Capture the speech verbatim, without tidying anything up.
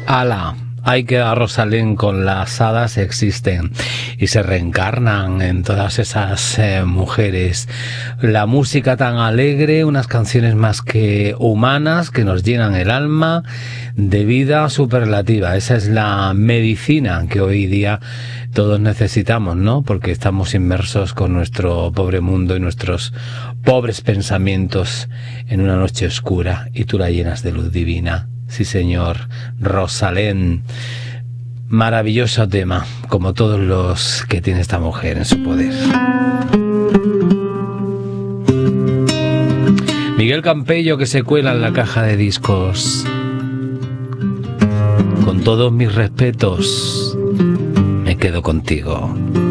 Ala, hay que a Rosalén con las hadas existen y se reencarnan en todas esas eh, mujeres. La música tan alegre, unas canciones más que humanas que nos llenan el alma de vida superlativa. Esa es la medicina que hoy día todos necesitamos, ¿no? Porque estamos inmersos con nuestro pobre mundo y nuestros pobres pensamientos en una noche oscura y tú la llenas de luz divina. Sí, señor, Rosalén. Maravilloso tema, como todos los que tiene esta mujer en su poder. Miguel Campello, que se cuela en la caja de discos. Con todos mis respetos, me quedo contigo.